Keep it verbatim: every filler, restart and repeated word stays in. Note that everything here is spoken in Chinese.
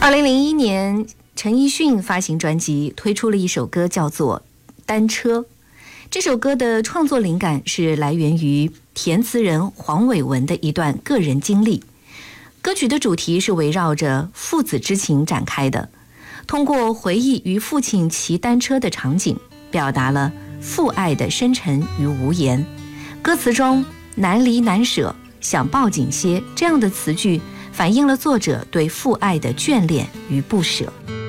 二零零一年，陈奕迅发行专辑，推出了一首歌叫做《单车》。这首歌的创作灵感是来源于填词人黄伟文的一段个人经历。歌曲的主题是围绕着父子之情展开的，通过回忆与父亲骑单车的场景，表达了父爱的深沉与无言。歌词中难离难舍，想抱紧些这样的词句，反映了作者对父爱的眷恋与不舍。